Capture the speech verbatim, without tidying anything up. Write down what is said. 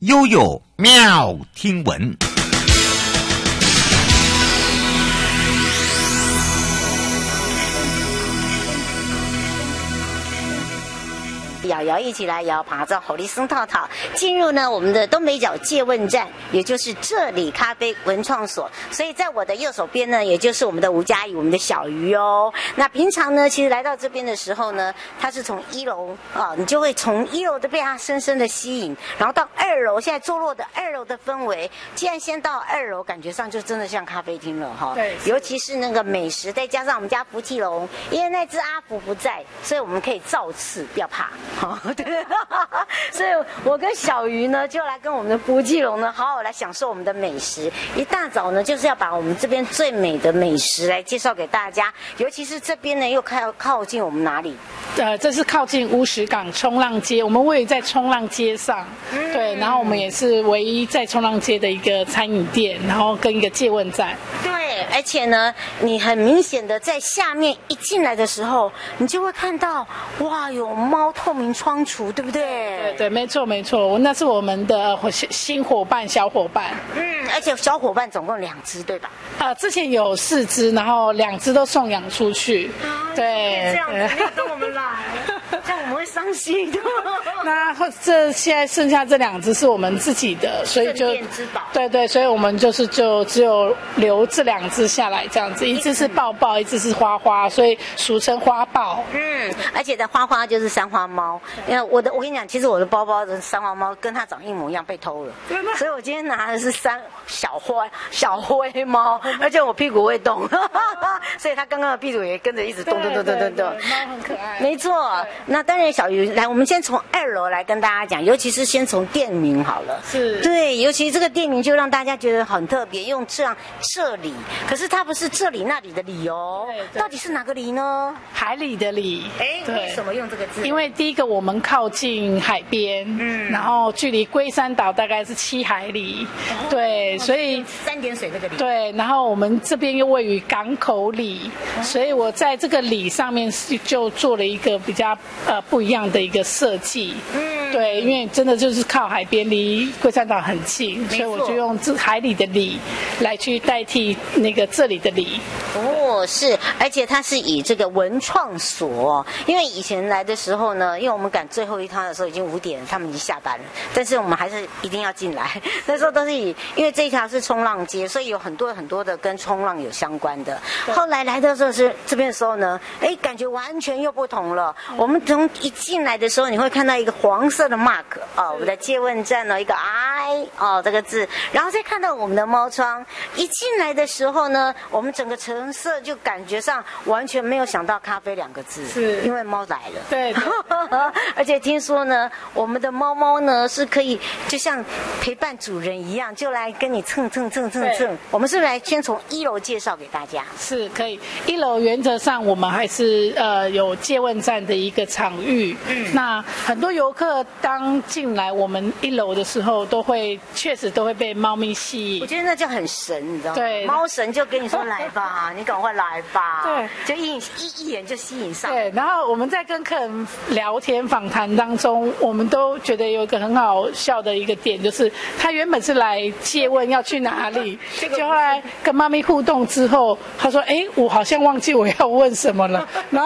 悠悠妙听闻。 瑶瑶一起来摇爬照火力松套套，进入呢我们的东北角借问站，也就是这里咖啡文创所。所以在我的右手边呢，也就是我们的吴佳怡，我们的小鱼哦。那平常呢，其实来到这边的时候呢，它是从一楼啊，你就会从一楼的被它深深的吸引，然后到二楼，现在坐落的二楼的氛围，既然先到二楼，感觉上就真的像咖啡厅了哈。 对， 尤其是那个美食，再加上我们家福气龙，因为那只阿福不在，所以我们可以造次，不要怕。好，对，所以我跟小鱼呢，就来跟我们的福记龙呢，好好来享受我们的美食。一大早呢，就是要把我们这边最美的美食来介绍给大家，尤其是这边呢，又靠靠近我们哪里？ 呃，这是靠近乌石港冲浪街，我们位于在冲浪街上，嗯、对，然后我们也是唯一在冲浪街的一个餐饮店，然后跟一个借问站。 对，而且呢，你很明显的在下面一进来的时候，你就会看到，哇，有猫透明窗橱，对不对？ 对对，没错没错，那是我们的新伙伴小伙伴。 嗯，而且小伙伴总共两只，对吧？ 啊、呃，之前有四只，然后两只都送养出去。啊、对， 这样子，你跟我们来，这样我们会伤心的。 那这现在剩下这两只是我们自己的，所以就镇店之宝。 对对，所以我们就是就只有留这两只下来这样子，一只是抱抱，一只是花花，所以俗称花豹。 嗯，而且的花花就是三花猫。因为我的，我跟你讲，其实我的包包的三花猫跟它长一模一样，被偷了。所以我今天拿的是三小灰小灰猫，而且我屁股会动，所以它刚刚的屁股也跟着一直动动动动动动。 猫很可爱。 没错。那当然，小鱼来，我们先从二楼来跟大家讲，尤其是先从店名好了。 是。对， 尤其这个店名就让大家觉得很特别，用这样这里，可是它不是这里那里的里哦，到底是哪个里呢？ 海里的里。 哎，为什么用这个字？ 因为第一个我们靠近海边，嗯，然后距离龟山岛大概是七海里，哦、对，所以三点水这个里， 对，然后我们这边又位于港口里，哦、所以我在这个里上面就做了一个比较呃不一样的一个设计，嗯，对，因为真的就是靠海边，离龟山岛很近，所以我就用这海里的里来去代替那个这里的里。 哦，是，而且它是以这个文创所，因为以前来的时候呢，因为我们赶最后一趟的时候已经五点，他们已经下班了，但是我们还是一定要进来。那时候都是以，因为这一条是冲浪街，所以有很多很多的跟冲浪有相关的。后来来的时候是这边的时候呢，哎，感觉完全又不同了。嗯、我们从一进来的时候，你会看到一个黄色的 mark 哦，我们的借问站呢一个 I 哦这个字，然后再看到我们的猫窗。一进来的时候呢，我们整个橙色就感觉上完全没有想到咖啡两个字， 是因为猫来了。 对。对而且听说呢，我们的猫猫呢是可以就像陪伴主人一样，就来跟你蹭蹭蹭蹭蹭。我们是不是来先从一楼介绍给大家？ 是可以。一楼原则上我们还是呃有借问站的一个场域。嗯。那很多游客当进来我们一楼的时候，都会确实都会被猫咪吸引。 我觉得那就很神，你知道吗？ 对。 猫神就跟你说来吧，你赶快来吧。 对。 就一一一眼就吸引上。 对。然后我们在跟客人聊天访谈当中，我们都觉得有一个很好笑的一个点，就是他原本是来借问要去哪里，就后来跟妈咪互动之后，他说：“哎，我好像忘记我要问什么了。”